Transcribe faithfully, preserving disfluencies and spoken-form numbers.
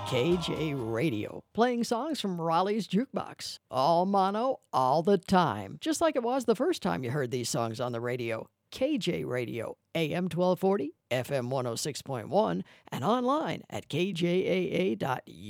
K J Radio, playing songs from Raleigh's Jukebox. All mono, all the time, just like it was the first time you heard these songs on the radio. K J Radio, A M twelve forty, F M one oh six point one, and online at K J A A dot U S.